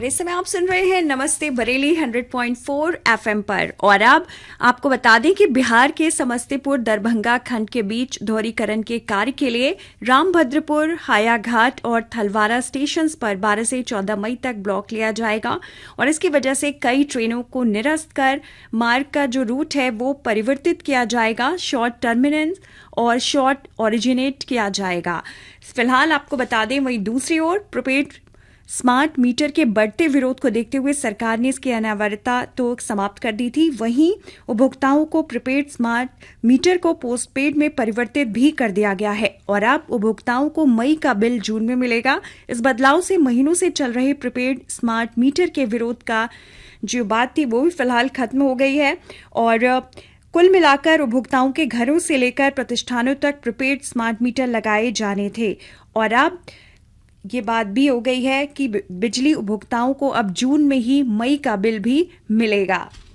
और इस समय आप सुन रहे हैं नमस्ते बरेली 100.4 एफएम पर। और अब आपको बता दें कि बिहार के समस्तीपुर दरभंगा खंड के बीच दोहरीकरण के कार्य के लिए रामभद्रपुर, हायाघाट और थलवारा स्टेशन पर 12 से 14 मई तक ब्लॉक लिया जाएगा और इसकी वजह से कई ट्रेनों को निरस्त कर मार्ग का जो रूट है वो परिवर्तित किया जाएगा, शॉर्ट टर्मिनेंस और शॉर्ट ओरिजिनेट किया जाएगा। फिलहाल आपको बता दें, वहीं दूसरी ओर प्रीपेड स्मार्ट मीटर के बढ़ते विरोध को देखते हुए सरकार ने इसकी अनिवार्यता तो समाप्त कर दी थी। वहीं उपभोक्ताओं को प्रीपेड स्मार्ट मीटर को पोस्टपेड में परिवर्तित भी कर दिया गया है और अब उपभोक्ताओं को मई का बिल जून में मिलेगा। इस बदलाव से महीनों से चल रहे प्रीपेड स्मार्ट मीटर के विरोध का जो बात थी वो भी फिलहाल खत्म हो गई है और कुल मिलाकर उपभोक्ताओं के घरों से लेकर प्रतिष्ठानों तक प्रीपेड स्मार्ट मीटर लगाए जाने थे और अब ये बात भी हो गई है कि बिजली उपभोक्ताओं को अब जून में ही मई का बिल भी मिलेगा।